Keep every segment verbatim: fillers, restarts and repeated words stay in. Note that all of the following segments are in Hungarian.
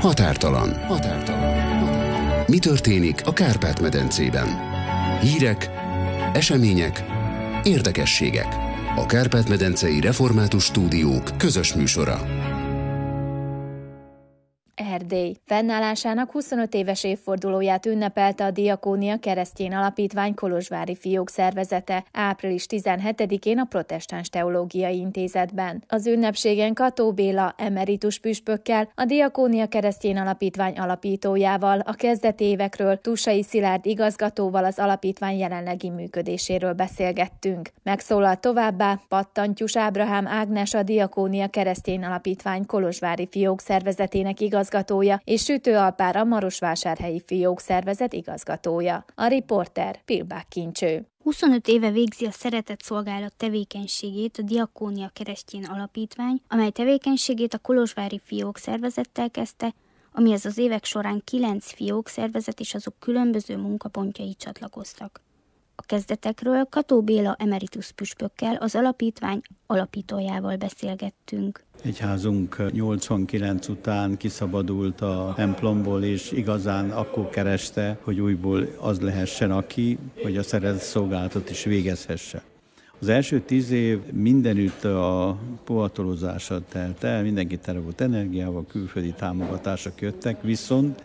Határtalan. Határtalan. Mi történik a Kárpát-medencében? Hírek, események, érdekességek. A Kárpát-medencei Református Stúdiók közös műsora. Erdély fennállásának huszonöt éves évfordulóját ünnepelte a Diakónia Keresztény Alapítvány kolozsvári fiók szervezete április tizenhetedikén a Protestáns Teológiai Intézetben. Az ünnepségen Kató Béla emeritus püspökkel, a Diakónia Keresztény Alapítvány alapítójával, a kezdeti évekről, Tussai Szilárd igazgatóval az alapítvány jelenlegi működéséről beszélgettünk. Megszólalt továbbá Pattantyús Ábrahám Ágnes, a Diakónia Keresztény Alapítvány kolozsvári fiók szervezetének igazgatója, és Sütő Alpár, a Marosvásárhelyi fiók szervezet igazgatója. A riporter Pilbák Kincső. huszonöt éve végzi a Szeretett Szolgálat tevékenységét a Diakónia Keresztény Alapítvány, amely tevékenységét a kolozsvári fiók szervezettel kezdte, amihez az évek során kilenc fiók szervezet és azok különböző munkapontjai csatlakoztak. A kezdetekről Kató Béla emeritus püspökkel, az alapítvány alapítójával beszélgettünk. Egyházunk nyolcvankilenc után kiszabadult a templomból, és igazán akkor kereste, hogy újból az lehessen, aki, hogy a szeretett szolgálatot is végezhesse. Az első tíz év mindenütt a pohatolózással telt el, mindenki tele volt energiával, külföldi támogatások jöttek, viszont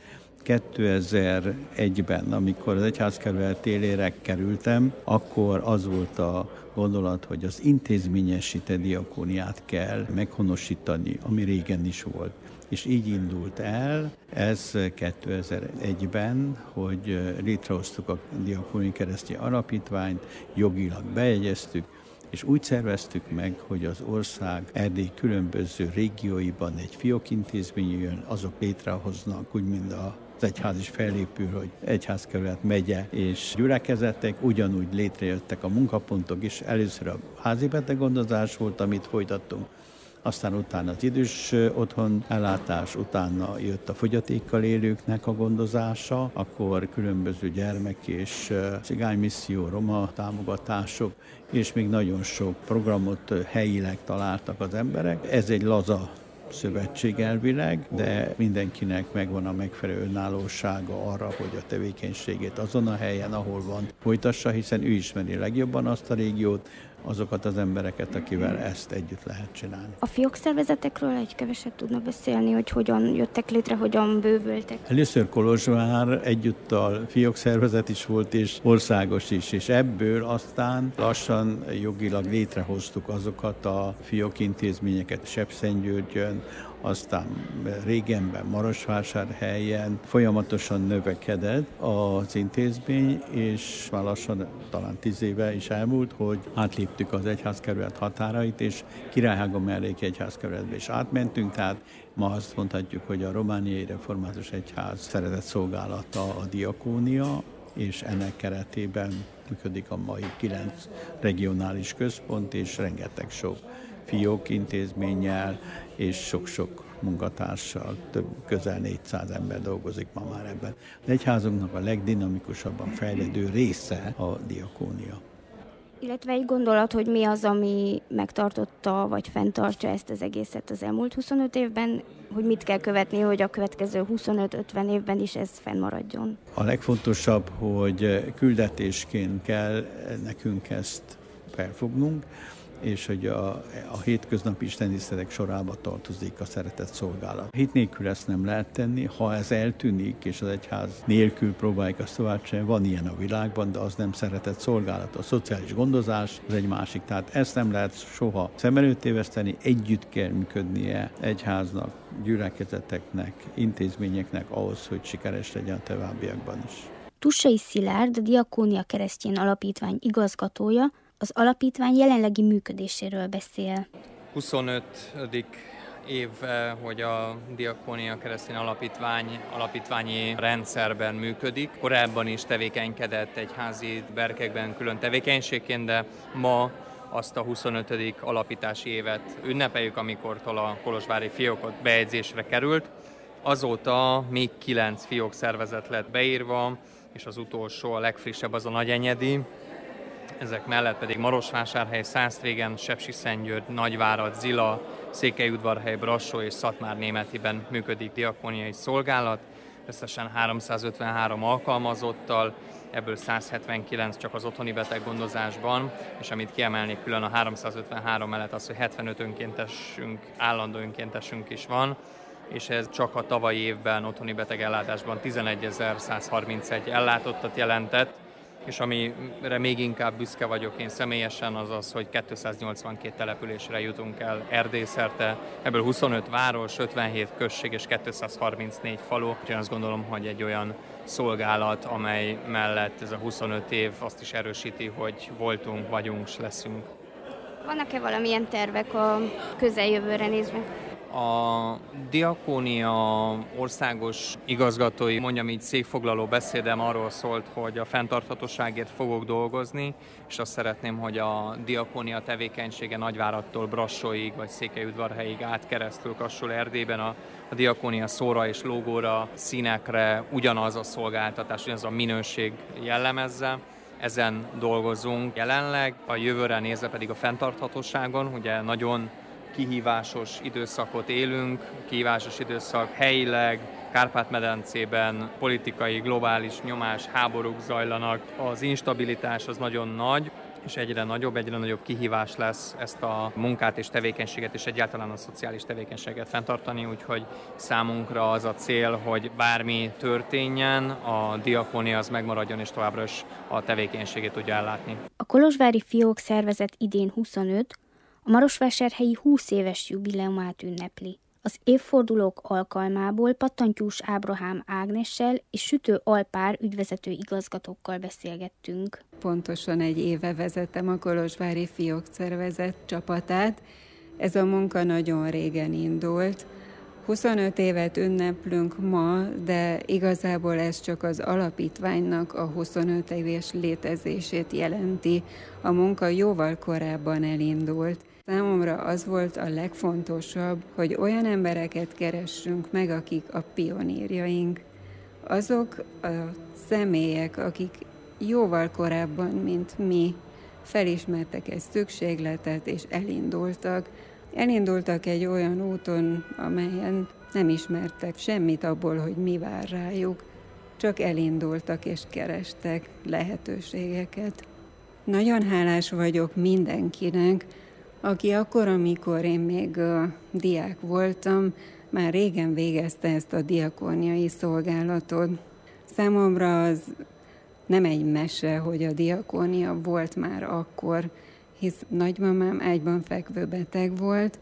kétezer-egyben, amikor az egyházkerület élére kerültem, akkor az volt a gondolat, hogy az intézményesített diakóniát kell meghonosítani, ami régen is volt. És így indult el, ez kétezer-egyben, hogy létrehoztuk a Diakónia Keresztény Alapítványt, jogilag bejegyeztük, és úgy szerveztük meg, hogy az ország Erdély különböző régióiban egy fiókintézmény jön, azok létrehoznak, úgy mint a az egyház is fellépül, hogy egyházkerület, megye és gyülekezetek, ugyanúgy létrejöttek a munkapontok is. Először a házi beteggondozás volt, amit folytattunk, aztán utána az idős otthon ellátás, utána jött a fogyatékkal élőknek a gondozása, akkor különböző gyermek és cigánymisszió, roma támogatások, és még nagyon sok programot helyileg találtak az emberek. Ez egy laza szövetség elvileg, de mindenkinek megvan a megfelelő önállósága arra, hogy a tevékenységét azon a helyen, ahol van, folytassa, hiszen ő ismeri legjobban azt a régiót, azokat az embereket, akivel ezt együtt lehet csinálni. A fiók szervezetekről egy keveset tudna beszélni, hogy hogyan jöttek létre, hogyan bővültek? Először Kolozsvár egyúttal fiók szervezet is volt, és országos is, és ebből aztán lassan jogilag létrehoztuk azokat a fiók intézményeket Sepszentgyörgyön, aztán régenben Marosvásárhelyen folyamatosan növekedett az intézmény, és már lassan, talán tíz éve is elmúlt, hogy átléptük az egyházkerület határait, és Királyhága melléki egyházkerületbe is átmentünk, tehát ma azt mondhatjuk, hogy a Romániai Református Egyház szeretett szolgálata a diakónia, és ennek keretében működik a mai kilenc regionális központ, és rengeteg sok fiók intézménnyel, és sok-sok munkatársal, több közel négyszáz ember dolgozik ma már ebben. Az egyházunknak a legdinamikusabban fejlődő része a diakónia. Illetve egy gondolat, hogy mi az, ami megtartotta, vagy fenntartja ezt az egészet az elmúlt huszonöt évben, hogy mit kell követni, hogy a következő huszonöt-ötven évben is ez fennmaradjon. A legfontosabb, hogy küldetésként kell nekünk ezt felfognunk, és hogy a, a hétköznapi istentiszteletek sorába tartozik a szeretett szolgálat. Hit nélkül ezt nem lehet tenni, ha ez eltűnik, és az egyház nélkül próbáljuk azt tovább csinálni, van ilyen a világban, de az nem szeretett szolgálat. A szociális gondozás az egy másik, tehát ezt nem lehet soha szem előtt téveszteni, együtt kell működnie egyháznak, gyülekezeteknek, intézményeknek ahhoz, hogy sikeres legyen a továbbiakban is. Tussai Szilárd, a Diakónia Keresztény Alapítvány igazgatója, az alapítvány jelenlegi működéséről beszél. huszonötödik év, hogy a Diakónia Keresztény Alapítvány alapítványi rendszerben működik. Korábban is tevékenykedett egyházi berkekben külön tevékenységként, de ma azt a huszonötödik alapítási évet ünnepeljük, amikortól a kolozsvári fiókot bejegyzésre került. Azóta még kilenc fiók szervezet lett beírva, és az utolsó, a legfrissebb az a Nagyenyedi. Ezek mellett pedig Marosvásárhely, Szászrégen, Sepsiszentgyörgy, Nagyvárad, Zila, Székelyudvarhely, Brassó és Szatmár-Németiben működik diakóniai szolgálat, összesen háromszázötvenhárom alkalmazottal, ebből száz hetvenkilenc csak az otthoni beteggondozásban, és amit kiemelnék külön a háromszázötvenhárom mellett az, hogy hetvenöt önkéntesünk, állandó önkéntesünk is van, és ez csak a tavalyi évben otthoni betegellátásban tizenegyezer-százharmincegy ellátottat jelentett, és amire még inkább büszke vagyok én személyesen, az az, hogy kétszáznyolcvankét településre jutunk el Erdély szerte, ebből huszonöt város, ötvenhét község és kétszázharmincnégy falu. Én azt gondolom, hogy egy olyan szolgálat, amely mellett ez a huszonöt év azt is erősíti, hogy voltunk, vagyunk, s leszünk. Vannak-e valamilyen tervek a közeljövőre nézve? A Diakónia országos igazgatói, mondjam így, székfoglaló beszédem arról szólt, hogy a fenntarthatóságért fogok dolgozni, és azt szeretném, hogy a Diakónia tevékenysége Nagyváradtól Brassóig vagy Székelyudvarhelyig át keresztül Kassel-Erdélyben a, a Diakónia szóra és logóra, színekre ugyanaz a szolgáltatás, ugyanaz a minőség jellemezze. Ezen dolgozunk jelenleg, a jövőre nézve pedig a fenntarthatóságon, ugye nagyon kihívásos időszakot élünk, kihívásos időszak helyileg, Kárpát-medencében politikai, globális nyomás, háborúk zajlanak, az instabilitás az nagyon nagy, és egyre nagyobb, egyre nagyobb kihívás lesz ezt a munkát és tevékenységet, és egyáltalán a szociális tevékenységet fenntartani, úgyhogy számunkra az a cél, hogy bármi történjen, a diakónia az megmaradjon, és továbbra is a tevékenységét tudja ellátni. A Kolozsvári Fiók szervezet idén huszonöt, a marosvásárhelyi húsz éves jubileumát ünnepli. Az évfordulók alkalmából Pattantyús Ábrahám Ágnessel és Sütő Alpár ügyvezető igazgatókkal beszélgettünk. Pontosan egy éve vezetem a Kolozsvári Fiók szervezet csapatát. Ez a munka nagyon régen indult. huszonöt évet ünneplünk ma, de igazából ez csak az alapítványnak a huszonöt éves létezését jelenti. A munka jóval korábban elindult. Számomra az volt a legfontosabb, hogy olyan embereket keressünk meg, akik a pionírjaink. Azok a személyek, akik jóval korábban, mint mi, felismertek egy szükségletet és elindultak. Elindultak egy olyan úton, amelyen nem ismertek semmit abból, hogy mi vár rájuk, csak elindultak és kerestek lehetőségeket. Nagyon hálás vagyok mindenkinek, aki akkor, amikor én még uh, diák voltam, már régen végezte ezt a diakóniai szolgálatot. Számomra az nem egy mese, hogy a diakónia volt már akkor, hisz nagymamám ágyban fekvő beteg volt,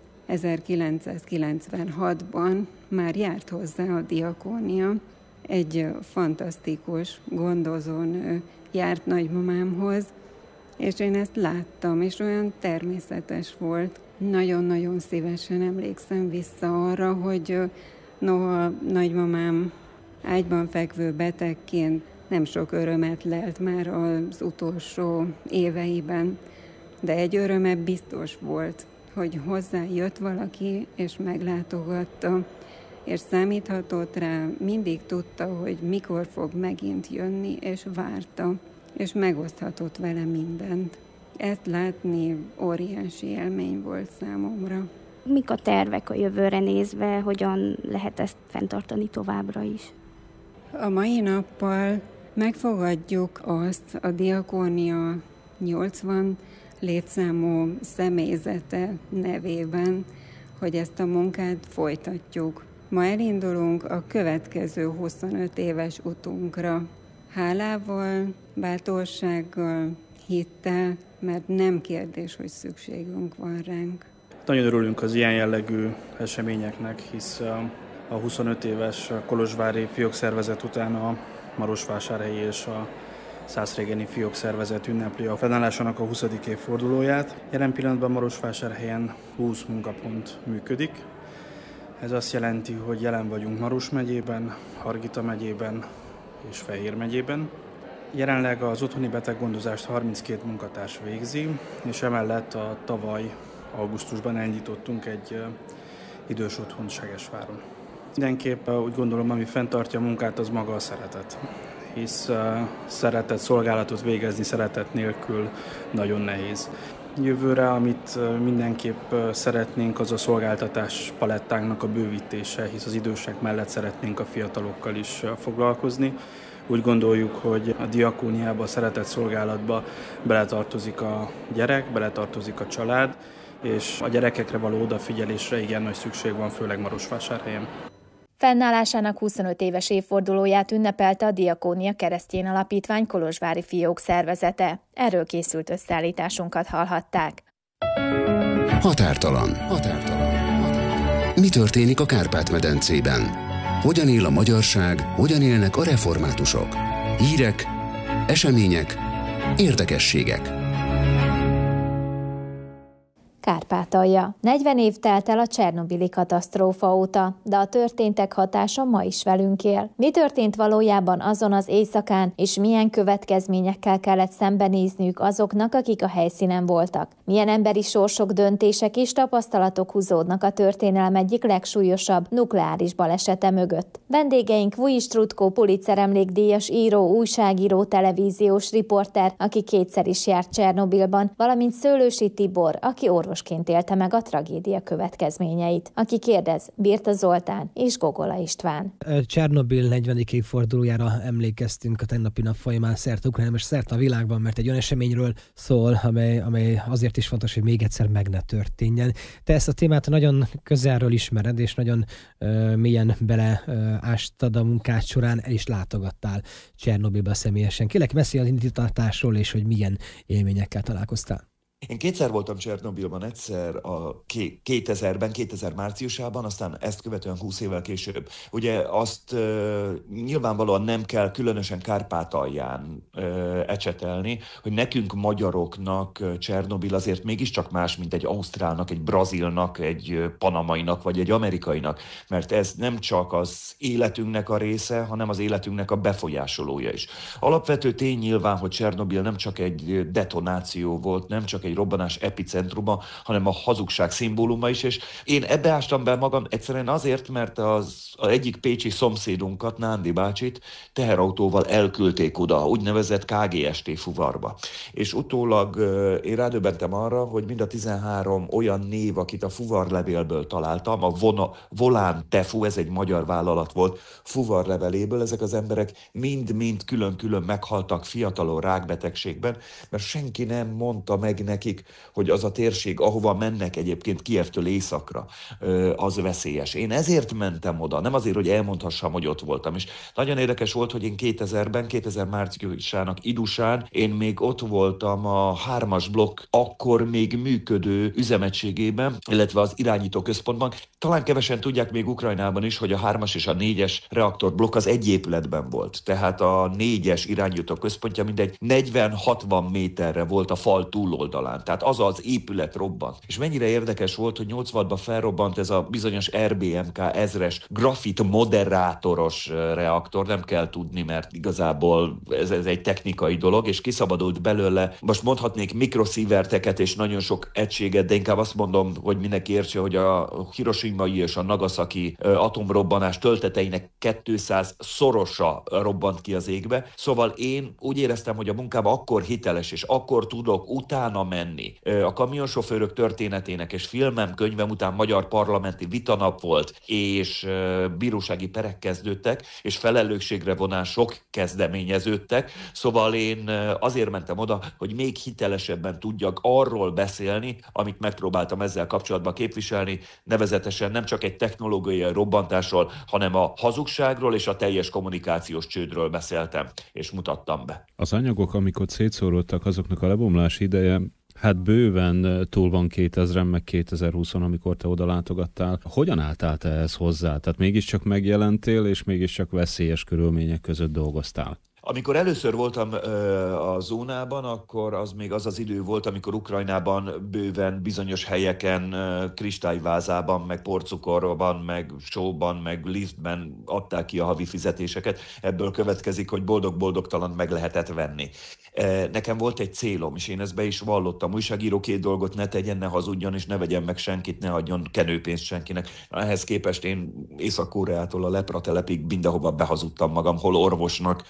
ezerkilencszázkilencvenhatban már járt hozzá a diakónia. Egy uh, fantasztikus gondozónő járt nagymamámhoz, és én ezt láttam, és olyan természetes volt. Nagyon-nagyon szívesen emlékszem vissza arra, hogy noha nagymamám ágyban fekvő betegként nem sok örömet lelt már az utolsó éveiben, de egy öröme biztos volt, hogy hozzá jött valaki, és meglátogatta, és számíthatott rá, mindig tudta, hogy mikor fog megint jönni, és várta, és megoszthatott vele mindent. Ezt látni óriási élmény volt számomra. Mik a tervek a jövőre nézve, hogyan lehet ezt fenntartani továbbra is? A mai nappal megfogadjuk azt a diakónia nyolcvan létszámú személyzete nevében, hogy ezt a munkát folytatjuk. Ma elindulunk a következő huszonöt éves utunkra. Hálával, bátorsággal, hittel, mert nem kérdés, hogy szükségünk van ránk. Nagyon örülünk az ilyen jellegű eseményeknek, hisz a huszonöt éves kolozsvári fiók szervezet után a marosvásárhelyi és a szászrégeni fiók szervezet ünnepli a fennállásának a huszadik évfordulóját. Jelen pillanatban Marosvásárhelyen húsz munkapont működik. Ez azt jelenti, hogy jelen vagyunk Maros megyében, Hargita megyében és Fejér megyében. Jelenleg az otthoni beteggondozást harminckét munkatárs végzi, és emellett a tavaly augusztusban elindítottunk egy idős otthont Segesváron. Mindenképp úgy gondolom, ami fenntartja a munkát, az maga a szeretet. hisz szeretett szolgálatot végezni szeretet nélkül nagyon nehéz. Jövőre, amit mindenképp szeretnénk, az a szolgáltatás palettánknak a bővítése, hisz az idősek mellett szeretnénk a fiatalokkal is foglalkozni. Úgy gondoljuk, hogy a diakóniába, a szeretett szolgálatba beletartozik a gyerek, beletartozik a család, és a gyerekekre való odafigyelésre igen nagy szükség van, főleg Marosvásárhelyen. Fennállásának huszonöt éves évfordulóját ünnepelte a Diakónia Keresztény Alapítvány kolozsvári fiók szervezete. Erről készült összeállításunkat hallhatták. Határtalan. Határtalan. Határtalan. Mi történik a Kárpát-medencében? Hogyan él a magyarság, hogyan élnek a reformátusok? Hírek, események, érdekességek. Kárpátalja. negyven év telt el a csernobili katasztrófa óta, de a történtek hatása ma is velünk él. Mi történt valójában azon az éjszakán, és milyen következményekkel kellett szembenézniük azoknak, akik a helyszínen voltak? Milyen emberi sorsok, döntések és tapasztalatok húzódnak a történelem egyik legsúlyosabb nukleáris balesete mögött? Vendégeink Vujics Trutko Pulitzer emlékdíjas író, újságíró, televíziós riporter, aki kétszer is járt Csernobilban, valamint Szőlősi Tibor, aki orvos élte meg a tragédia következményeit. Aki kérdez, Birta Zoltán és Gogola István. Csernobil negyvenedik évfordulójára emlékeztünk a tegnapi nap folyamán szerte Ukrajnában és szerte a világban, mert egy olyan eseményről szól, amely, amely azért is fontos, hogy még egyszer meg ne történjen. Te ezt a témát nagyon közelről ismered, és nagyon uh, mélyen beleástad a munkád során, el is látogattál Csernobilba személyesen. Kérlek, mesélj az indítatásról, és hogy milyen élményekkel találkoztál. Én kétszer voltam Csernobilban, egyszer a kétezerben, kétezer márciusában, aztán ezt követően húsz évvel később. Ugye azt uh, nyilvánvalóan nem kell különösen Kárpátalján uh, ecsetelni, hogy nekünk magyaroknak uh, Csernobil azért mégiscsak más, mint egy ausztrálnak, egy brazilnak, egy uh, panamainak vagy egy amerikainak, mert ez nem csak az életünknek a része, hanem az életünknek a befolyásolója is. Alapvető tény nyilván, hogy Csernobil nem csak egy detonáció volt, nem csak egy robbanás epicentruma, hanem a hazugság szimbóluma is, és én ebbe ástam be magam egyszerűen azért, mert az, az egyik pécsi szomszédunkat, Nándi bácsit teherautóval elküldték oda, úgynevezett ká gé es té fuvarba. És utólag én rádöbbentem arra, hogy mind a tizenhárom olyan név, akit a fuvarlevélből találtam, a Vona, Volán Tefu, ez egy magyar vállalat volt, fuvarleveléből, ezek az emberek mind-mind külön-külön meghaltak fiatalon rákbetegségben, mert senki nem mondta meg nekik, hogy az a térség, ahova mennek egyébként Kijevtől északra, az veszélyes. Én ezért mentem oda, nem azért, hogy elmondhassam, hogy ott voltam. És nagyon érdekes volt, hogy én kétezerben, kétezer márciusának idusán, én még ott voltam a hármas blokk akkor még működő üzemegységében, illetve az irányító központban. Talán kevesen tudják még Ukrajnában is, hogy a hármas és a négyes reaktorblokk az egy épületben volt. Tehát a négyes irányító központja mindegy negyven-hatvan méterre volt a fal túloldalán. Tehát az az épület robbant. És mennyire érdekes volt, hogy nyolcvanban felrobbant ez a bizonyos er bé em ká ezres grafit moderátoros reaktor, nem kell tudni, mert igazából ez, ez egy technikai dolog, és kiszabadult belőle, most mondhatnék mikrosieverteket és nagyon sok egységet, de inkább azt mondom, hogy mindenki értse, hogy a hiroshimai és a nagasaki atomrobbanás tölteteinek kétszáz szorosa robbant ki az égbe. Szóval én úgy éreztem, hogy a munkában akkor hiteles, és akkor tudok utána menni. A kamionsofőrök történetének és filmem, könyvem után magyar parlamenti vitanap volt, és bírósági perek kezdődtek, és felelősségre vonások kezdeményeződtek. Szóval én azért mentem oda, hogy még hitelesebben tudjak arról beszélni, amit megpróbáltam ezzel kapcsolatban képviselni, nevezetesen nem csak egy technológiai robbantásról, hanem a hazugságról és a teljes kommunikációs csődről beszéltem, és mutattam be. Az anyagok, amikor szétszórodtak, azoknak a lebomlás ideje, hát bőven túl van kétezren, meg kétezer-húszon, amikor te oda látogattál. Hogyan álltál te ehhez hozzá? Tehát mégiscsak megjelentél, és mégiscsak veszélyes körülmények között dolgoztál. Amikor először voltam a zónában, akkor az még az az idő volt, amikor Ukrajnában bőven bizonyos helyeken kristályvázában, meg porcukorban, meg sóban, meg liftben adták ki a havi fizetéseket. Ebből következik, hogy boldog-boldogtalan meg lehetett venni. Nekem volt egy célom, és én ezt be is vallottam. Újságíró két dolgot ne tegyen, ne hazudjon, és ne vegyen meg senkit, ne adjon kenőpénzt senkinek. Na, ehhez képest én Észak-Koreától a Lepra telepig mindenhova behazudtam magam, hol orvosnak,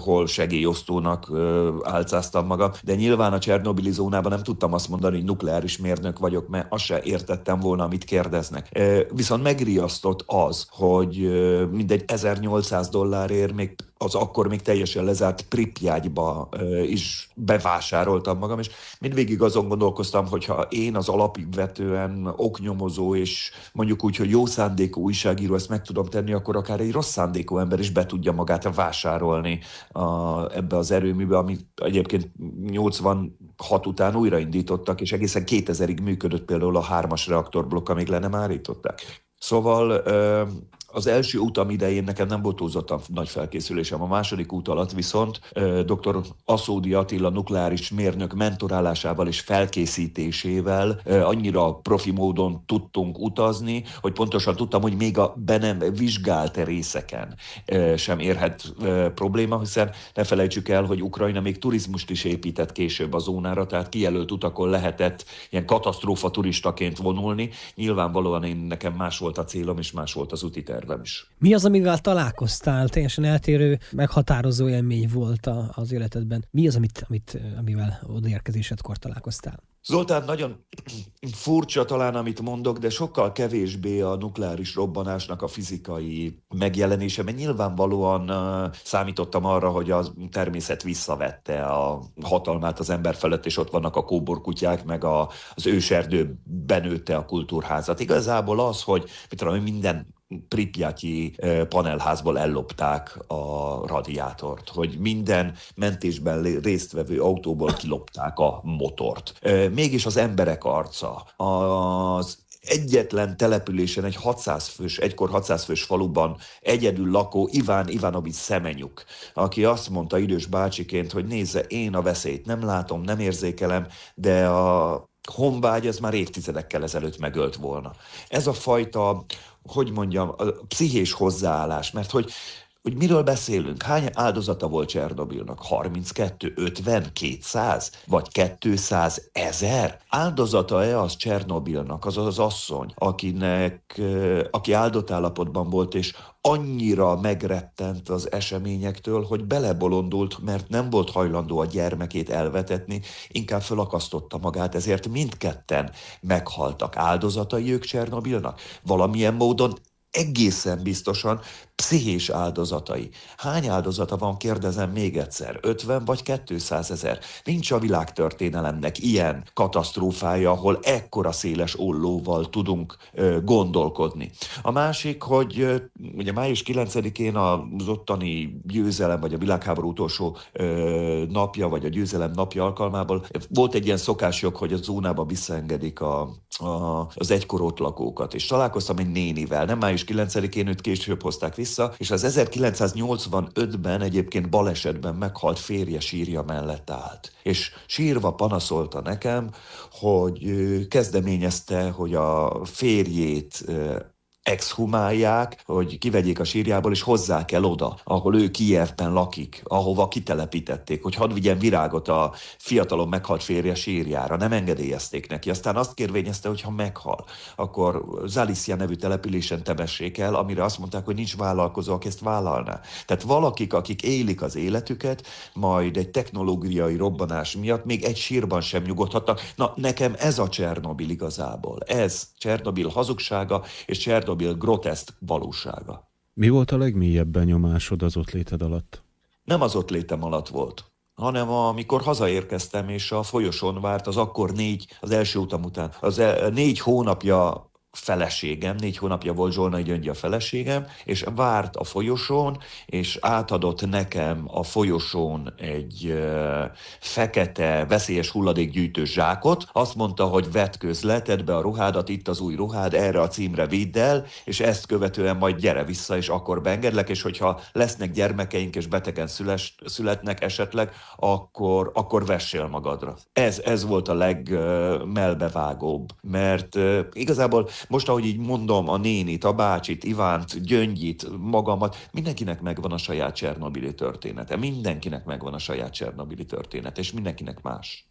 hol segélyosztónak álcáztam magam, de nyilván a Csernobili zónában nem tudtam azt mondani, hogy nukleáris mérnök vagyok, mert azt se értettem volna, amit kérdeznek. Viszont megriasztott az, hogy mindegy ezernyolcszáz dollárért még az akkor még teljesen lezárt Pripyatba is bevásároltam magam, és mindvégig azon gondolkoztam, hogy ha én az alapvetően oknyomozó, és mondjuk úgy, hogy jó szándékú újságíró ezt meg tudom tenni, akkor akár egy rossz szándékú ember is be tudja magát vásárolni a, ebbe az erőműbe, amit egyébként nyolcvanhat után újraindítottak, és egészen kétezerig működött például a hármas reaktorblokk, amíg le nem állították. Szóval az első utam idején nekem nem volt túlzottan nagy felkészülésem. A második út alatt viszont dr. Aszódi Attila nukleáris mérnök mentorálásával és felkészítésével annyira profi módon tudtunk utazni, hogy pontosan tudtam, hogy még a be nem vizsgált részeken sem érhet probléma, hiszen ne felejtsük el, hogy Ukrajna még turizmust is épített később a zónára, tehát kijelölt utakon lehetett ilyen katasztrófa turistaként vonulni. Nyilvánvalóan én nekem más volt a célom, és más volt az úti terv. Is. Mi az, amivel találkoztál? Teljesen eltérő, meghatározó élmény volt az életedben. Mi az, amit, amit, amivel odaérkezésedkor találkoztál? Zoltán, nagyon furcsa talán, amit mondok, de sokkal kevésbé a nukleáris robbanásnak a fizikai megjelenése, mert nyilvánvalóan uh, számítottam arra, hogy a természet visszavette a hatalmát az ember felett, és ott vannak a kóborkutyák, meg a, az őserdő benőtte a kultúrházat. Igazából az, hogy mit tudom, minden pripyati panelházból ellopták a radiátort, hogy minden mentésben résztvevő autóból kilopták a motort. Mégis az emberek arca, az egyetlen településen egy hatszáz fős, egykor hatszáz fős faluban egyedül lakó Iván Ivanovics Szemenyuk, aki azt mondta idős bácsiként, hogy nézze, én a veszélyt nem látom, nem érzékelem, de a honvágy ez már évtizedekkel ezelőtt megölt volna. Ez a fajta, hogy mondjam, a pszichés hozzáállás, mert hogy, hogy miről beszélünk? Hány áldozata volt Csernobilnak? harminckettő, ötven, kétszáz? Vagy kétszáz ezer? Áldozata-e az Csernobilnak, az az asszony, akinek, aki áldott állapotban volt, és annyira megrettent az eseményektől, hogy belebolondult, mert nem volt hajlandó a gyermekét elvetetni, inkább fölakasztotta magát, ezért mindketten meghaltak. Áldozatai ők Csernobilnak? Valamilyen módon egészen biztosan pszichés áldozatai. Hány áldozata van, kérdezem még egyszer, ötven vagy kétszázezer? Nincs a világtörténelemnek ilyen katasztrófája, ahol ekkora széles ollóval tudunk ö, gondolkodni. A másik, hogy ö, ugye május kilencedikén az ottani győzelem, vagy a világháború utolsó ö, napja, vagy a győzelem napja alkalmából volt egy ilyen szokásjog, hogy a zónába visszaengedik a, a, az egykor ott lakókat. És találkoztam egy nénivel, nem május kilencedikén, őt később hozták vissza, és az ezerkilencszáznyolcvanötben egyébként balesetben meghalt férje sírja mellett állt. És sírva panaszolta nekem, hogy kezdeményezte, hogy a férjét exhumálják, hogy kivegyék a sírjából, és hozzák el oda, ahol ő Kijevben lakik, ahova kitelepítették, hogy hadd vigyen virágot a fiatalon meghalt férje sírjára. Nem engedélyezték neki. Aztán azt kérvényezte, hogy ha meghal, akkor Zaliszja nevű településen temessék el, amire azt mondták, hogy nincs vállalkozó, aki ezt vállalná. Tehát valakik, akik élik az életüket, majd egy technológiai robbanás miatt még egy sírban sem nyugodhatnak. Na, nekem ez a Csernobil igazából. Ez Csernobil hazugsága, és Csernobil groteszk valósága. Mi volt a legmélyebb benyomásod az ott léted alatt? Nem az ott létem alatt volt, hanem amikor hazaérkeztem, és a folyosón várt az akkor négy, az első utam után, az négy hónapja feleségem, négy hónapja volt Zsolnai Gyöngyi a feleségem, és várt a folyosón, és átadott nekem a folyosón egy uh, fekete, veszélyes hulladékgyűjtős zsákot. Azt mondta, hogy vetkőz le, tedd be a ruhádat, itt az új ruhád, erre a címre vidd el, és ezt követően majd gyere vissza, és akkor beengedlek, és hogyha lesznek gyermekeink, és betegen szüles, születnek esetleg, akkor, akkor vessél magadra. Ez, ez volt a legmelbevágóbb, mert uh, igazából most, ahogy így mondom, a nénit, a bácsit, Ivánt, Gyöngyit, magamat, mindenkinek megvan a saját csernobili története. Mindenkinek megvan a saját csernobili története, és mindenkinek más.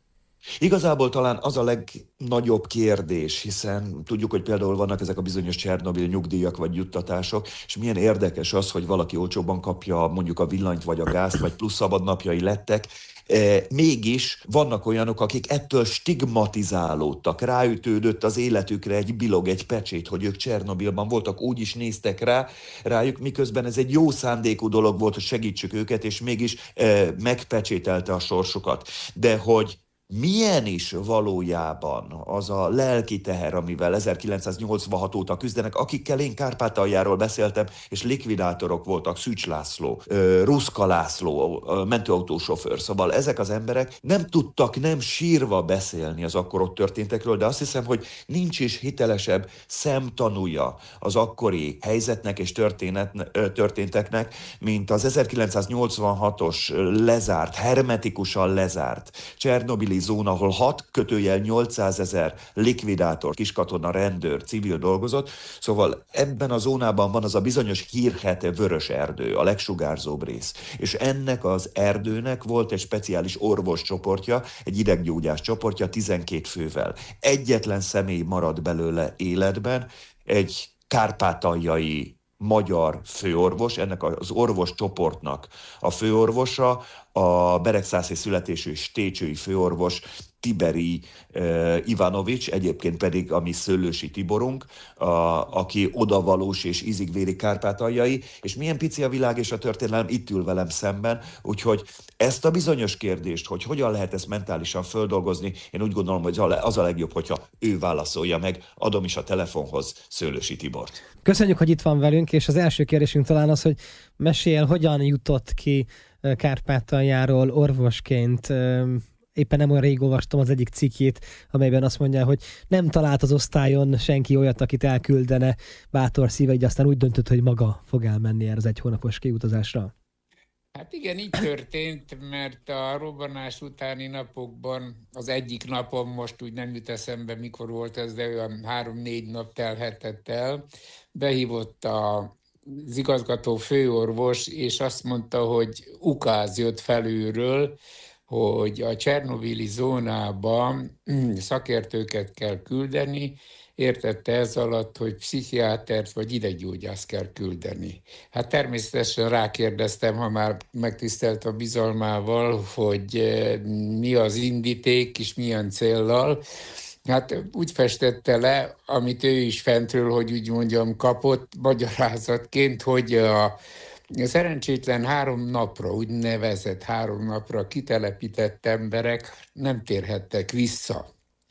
Igazából talán az a legnagyobb kérdés, hiszen tudjuk, hogy például vannak ezek a bizonyos Csernobil nyugdíjak vagy juttatások, és milyen érdekes az, hogy valaki olcsóbban kapja mondjuk a villanyt vagy a gázt, vagy plusz szabadnapjai lettek. E, mégis vannak olyanok, akik ettől stigmatizálódtak, ráütődött az életükre egy bilog, egy pecsét, hogy ők Csernobilban voltak, úgy is néztek rá, rájuk, miközben ez egy jó szándékú dolog volt, hogy segítsük őket, és mégis e, megpecsételte a sorsukat. De hogy milyen is valójában az a lelki teher, amivel ezerkilencszáznyolcvanhat óta küzdenek, akikkel én Kárpátaljáról beszéltem, és likvidátorok voltak, Szűcs László, Ruszka László, mentőautósofőr, szóval ezek az emberek nem tudtak nem sírva beszélni az akkor ott történtekről, de azt hiszem, hogy nincs is hitelesebb szemtanúja az akkori helyzetnek és történet, történteknek, mint az ezerkilencszáznyolcvanhatos lezárt, hermetikusan lezárt Csernobili zóna, ahol hat kötőjel nyolcszázezer likvidátor, kiskatona, rendőr, civil dolgozott. Szóval ebben a zónában van az a bizonyos hírhete vörös erdő, a legsugárzóbb rész. És ennek az erdőnek volt egy speciális orvoscsoportja, egy ideggyógyás csoportja tizenkét fővel. Egyetlen személy maradt belőle életben, egy kárpátaljai magyar főorvos, ennek az orvos csoportnak a főorvosa, a beregszászi születésű stécsői főorvos Tiberi uh, Ivanovics, egyébként pedig a mi Szőlősi Tiborunk, a, aki odavalós és ízigvéri kárpátaljai, és milyen pici a világ és a történelem, itt ül velem szemben, úgyhogy ezt a bizonyos kérdést, hogy hogyan lehet ezt mentálisan földolgozni, én úgy gondolom, hogy az a legjobb, hogyha ő válaszolja meg, adom is a telefonhoz Szőlősi Tibort. Köszönjük, hogy itt van velünk, és az első kérdésünk talán az, hogy mesélj el, hogyan jutott ki Kárpátaljáról orvosként. Éppen nem olyan rég olvastam az egyik cikkét, amelyben azt mondja, hogy nem talált az osztályon senki olyat, akit elküldene bátor szíve, így aztán úgy döntött, hogy maga fog elmenni erre az egy hónapos kiutazásra. Hát igen, így történt, mert a robbanás utáni napokban, az egyik napon, most úgy nem jut eszembe, mikor volt ez, de olyan három-négy nap telhetett el, behívott a az igazgató főorvos, és azt mondta, hogy ukáz jött felülről, hogy a csernobili zónában szakértőket kell küldeni, értette ez alatt, hogy pszichiátert vagy ideggyógyászt kell küldeni. Hát természetesen rákérdeztem, ha már megtisztelt a bizalmával, hogy mi az indíték és milyen céllal. Hát úgy festette le, amit ő is fentről, hogy úgy mondjam, kapott magyarázatként, hogy a szerencsétlen három napra, úgynevezett három napra kitelepített emberek nem térhettek vissza.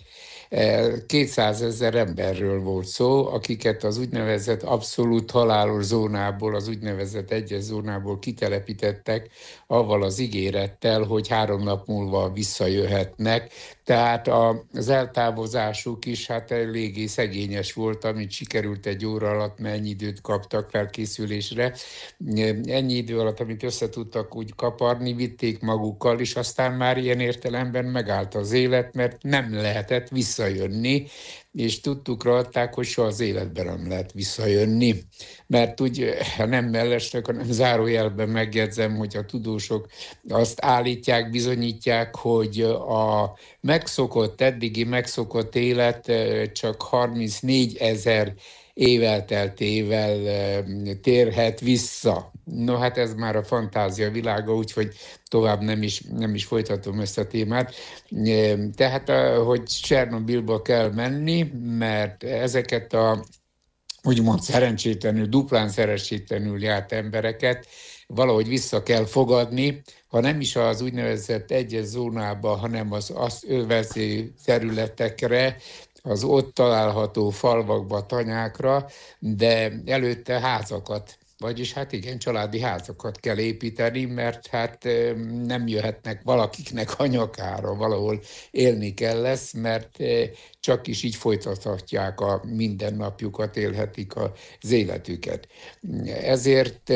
kétszázezer emberről volt szó, akiket az úgynevezett abszolút halálos zónából, az úgynevezett egyes zónából kitelepítettek, avval az ígérettel, hogy három nap múlva visszajöhetnek. Tehát az eltávozásuk is hát eléggé szegényes volt, amit sikerült egy óra alatt, mert ennyi időt kaptak felkészülésre. Ennyi idő alatt, amit összetudtak úgy kaparni, vitték magukkal, és aztán már ilyen értelemben megállt az élet, mert nem lehetett visszajönni, és tudtukra adták, hogy soha az életben nem lehet visszajönni. Mert úgy, ha nem mellesleg, hanem zárójelben megjegyzem, hogy a tudósok azt állítják, bizonyítják, hogy a megszokott, eddigi megszokott élet csak harmincnégyezer évelteltével térhet vissza. No hát ez már a fantázia világa, úgyhogy tovább nem is, nem is folytatom ezt a témát. Tehát, hogy Csernobilba kell menni, mert ezeket a úgymond szerencsétlenül, duplán szerencsétlenül járt embereket valahogy vissza kell fogadni, ha nem is az úgynevezett egyes zónába, hanem az azt övező területekre, az ott található falvakba, tanyákra, de előtte házakat, vagyis hát igen, családi házakat kell építeni, mert hát nem jöhetnek valakiknek a nyakára, valahol élni kell lesz, mert csak is így folytathatják a mindennapjukat, élhetik az életüket. Ezért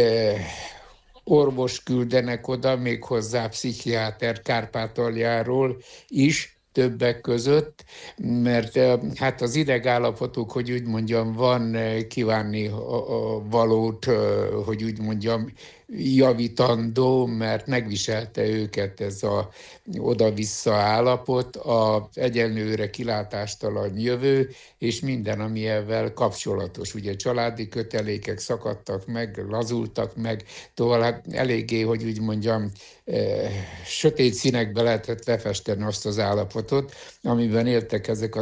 orvos küldenek oda, méghozzá pszichiáter Kárpátaljáról is, többek között, mert hát az idegállapotok, hogy úgy mondjam, van kívánni a valót, hogy úgy mondjam, javítandó, mert megviselte őket ez a oda-vissza állapot, az egyenlőre kilátástalan jövő, és minden, ami ezzel kapcsolatos. Ugye családi kötelékek szakadtak meg, lazultak meg, tovább eléggé, hogy úgy mondjam, sötét színekbe lehetett lefesteni azt az állapotot, amiben éltek ezek a